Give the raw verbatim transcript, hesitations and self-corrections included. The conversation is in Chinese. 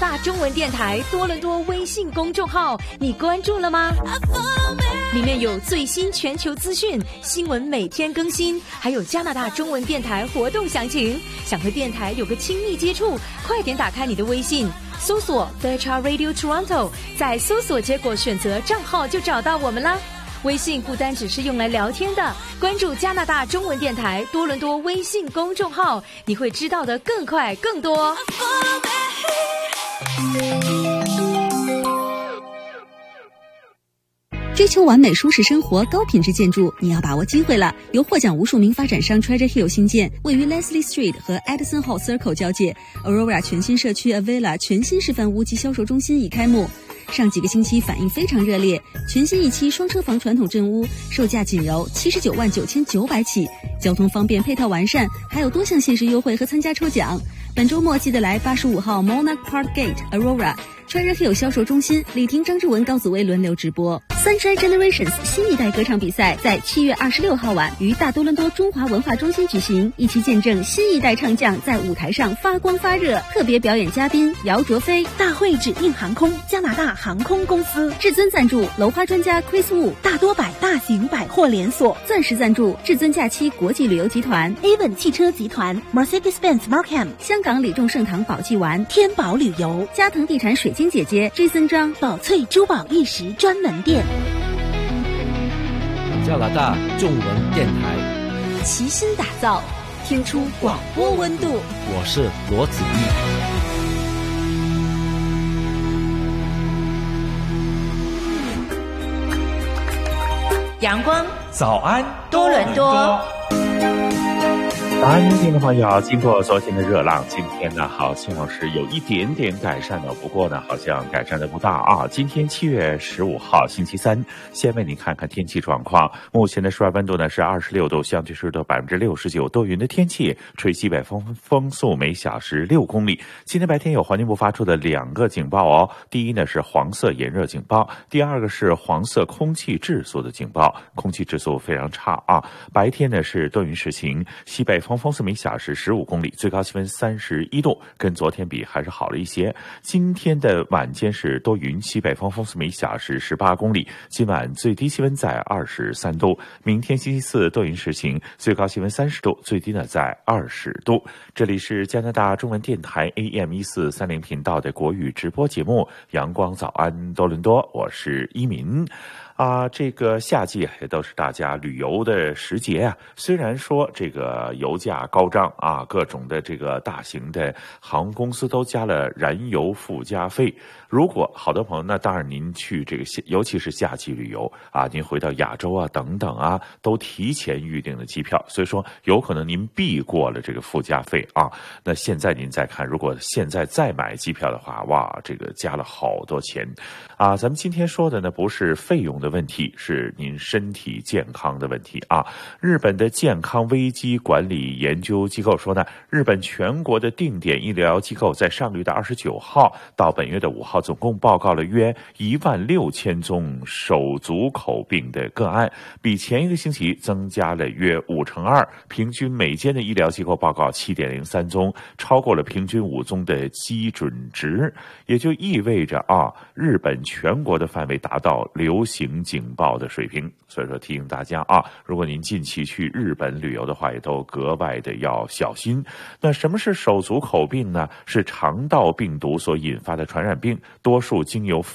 大中文电台多伦多微信公众号，你关注了吗？里面有最新全球资讯，新闻每天更新，还有加拿大中文电台活动详情。想和电台有个亲密接触，快点打开你的微信，搜索 The Char Radio Toronto， 在搜索结果选择账号就找到我们啦。微信不单只是用来聊天的，关注加拿大中文电台多伦多微信公众号，你会知道的更快更多。 追求完美舒适生活高品质建筑，你要把握机会了。由获奖无数名发展商 Treasure Hill 新建，位于 Leslie Street 和 Edison Hall Circle 交界 Aurora 全新社区 Avila 全新示范屋及销售中心已开幕。上几个星期反应非常热烈，全新一期双车房传统镇屋，售价仅由七十九万九千九百起，交通方便，配套完善，还有多项限时优惠和参加抽奖。本周末记得来八十五号 Monarch Park Gate Aurora Treasure Hill 销售中心，李婷、张志文、高子薇轮流直播。Sunshine Generations 新一代歌唱比赛在七月二十六号晚于大多伦多中华文化中心举行，一起见证新一代唱将在舞台上发光发热。特别表演嘉宾姚卓飞， 大会指定航空加拿大航空公司， 至尊赞助楼花专家 Chris Wu， 大多百大型百货连锁， 钻石赞助至尊假期国际旅游集团 Avon 汽车集团 Mercedes-Benz Markham， 香港李众盛堂宝记丸， 天宝旅游， 嘉腾地产水晶姐姐 Jason 张， 宝翠珠宝玉石专门店。 加拿大中文电台齐心打造，听出广播温度。 我是罗子毅。阳光早安多伦多。 早安，听众朋友，经过昨天的热浪，今天呢好像是有一点点改善了，不过呢好像改善的不大啊。今天七月十五号星期三，先为您看看天气状况。目前的室外温度呢是二十六度，相对湿度百分之六十九，多云的天气，吹西北风，风速每小时六公里。今天白天有环境部发出的两个警报哦，第一呢是黄色炎热警报，第二个是黄色空气质素的警报，空气质素非常差啊。白天呢是多云时晴，西北风。风速每小时十五公里，最高气温三十一度，跟昨天比还是好了一些。今天的晚间是多云，西北风，风速每小时十八公里，今晚最低气温在二十三度。明天星期四多云时晴，最高气温三十度，最低呢在二十度。这里是加拿大中文电台 A M 一四三零频道的国语直播节目《阳光早安多伦多》，我是一民。啊，这个夏季也都是大家旅游的时节啊。虽然说这个油价高涨啊，各种的这个大型的航空公司都加了燃油附加费。如果好多朋友，那当然您去这个，尤其是夏季旅游啊，您回到亚洲啊等等啊，都提前预定了机票，所以说有可能您避过了这个附加费啊。那现在您再看，如果现在再买机票的话，哇，这个加了好多钱啊。咱们今天说的呢，不是费用的问题，是您身体健康的问题啊。日本的健康危机管理研究机构说呢，日本全国的定点医疗机构在上个月的二十九号到本月的五号，总共报告了约一万六千宗手足口病的个案，比前一个星期增加了约五成二，平均每间的医疗机构报告七点零三宗，超过了平均五宗的基准值，也就意味着啊，日本全国的范围达到流行警报的水平。所以说提醒大家啊，如果您近期去日本旅游的话，也都格外的要小心。那什么是手足口病呢？是肠道病毒所引发的传染病，多数经由